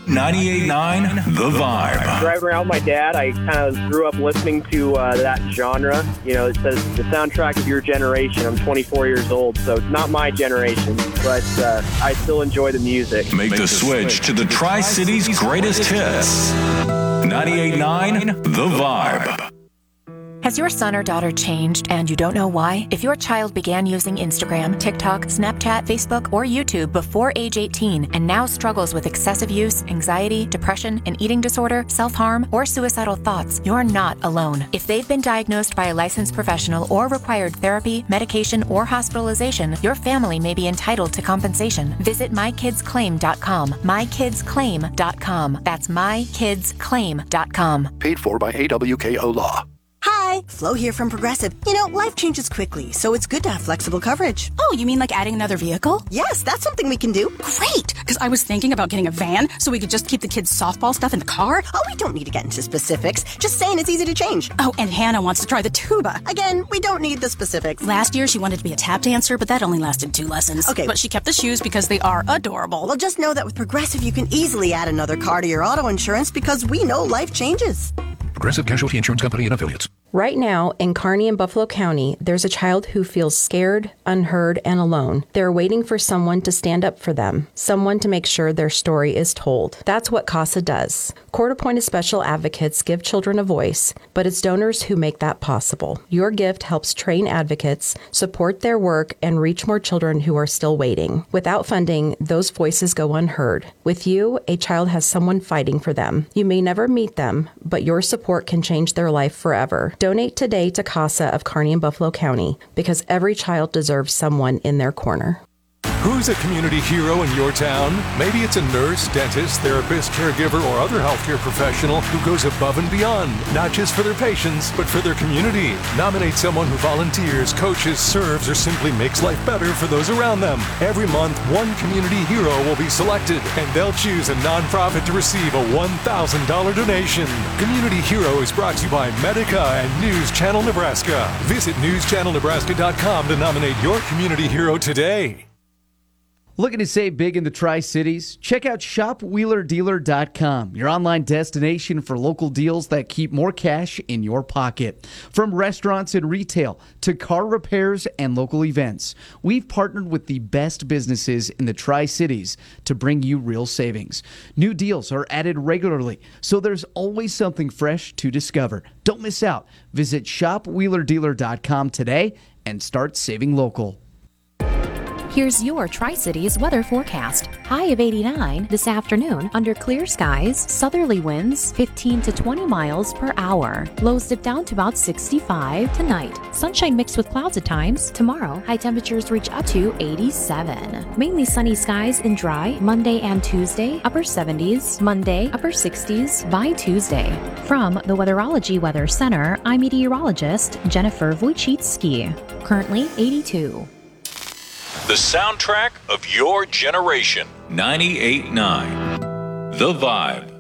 98.9 The Vibe. Driving around with my dad, I kind of grew up listening to that genre. You know, it says the soundtrack of your generation. I'm 24 years old, so it's not my generation, but I still enjoy the music. Make the switch to the Tri-Cities greatest hits. 98.9 The Vibe. Has your son or daughter changed and you don't know why? If your child began using Instagram, TikTok, Snapchat, Facebook, or YouTube before age 18 and now struggles with excessive use, anxiety, depression, an eating disorder, self-harm, or suicidal thoughts, you're not alone. If they've been diagnosed by a licensed professional or required therapy, medication, or hospitalization, your family may be entitled to compensation. Visit mykidsclaim.com. mykidsclaim.com. That's mykidsclaim.com. Paid for by AWKO Law. Hi, Flo here from Progressive. You know, life changes quickly, so it's good to have flexible coverage. Oh, you mean like adding another vehicle? Yes, that's something we can do. Great, because I was thinking about getting a van so we could just keep the kids' softball stuff in the car. Oh, we don't need to get into specifics. Just saying it's easy to change. Oh, and Hannah wants to try the tuba. Again, we don't need the specifics. Last year, she wanted to be a tap dancer, but that only lasted 2 lessons. Okay. But she kept the shoes because they are adorable. Well, just know that with Progressive, you can easily add another car to your auto insurance because we know life changes. Progressive Casualty Insurance Company and Affiliates. Right now, in Kearney and Buffalo County, there's a child who feels scared, unheard, and alone. They're waiting for someone to stand up for them, someone to make sure their story is told. That's what CASA does. Court-appointed special advocates give children a voice, but it's donors who make that possible. Your gift helps train advocates, support their work, and reach more children who are still waiting. Without funding, those voices go unheard. With you, a child has someone fighting for them. You may never meet them, but your support can change their life forever. Donate today to CASA of Kearney and Buffalo County, because every child deserves someone in their corner. Who's a community hero in your town? Maybe it's a nurse, dentist, therapist, caregiver, or other healthcare professional who goes above and beyond, not just for their patients, but for their community. Nominate someone who volunteers, coaches, serves, or simply makes life better for those around them. Every month, one community hero will be selected, and they'll choose a nonprofit to receive a $1,000 donation. Community Hero is brought to you by Medica and News Channel Nebraska. Visit newschannelnebraska.com to nominate your community hero today. Looking to save big in the Tri-Cities? Check out shopwheelerdealer.com, your online destination for local deals that keep more cash in your pocket. From restaurants and retail to car repairs and local events, we've partnered with the best businesses in the Tri-Cities to bring you real savings. New deals are added regularly, so there's always something fresh to discover. Don't miss out. Visit shopwheelerdealer.com today and start saving local. Here's your Tri-Cities weather forecast. High of 89 this afternoon under clear skies, southerly winds 15 to 20 miles per hour. Lows dip down to about 65 tonight. Sunshine mixed with clouds at times. Tomorrow, high temperatures reach up to 87. Mainly sunny skies and dry Monday and Tuesday, upper 70s. Monday, upper 60s by Tuesday. From the Weatherology Weather Center, I'm meteorologist Jennifer Wojcicki. Currently 82. The soundtrack of your generation. 98.9 The Vibe.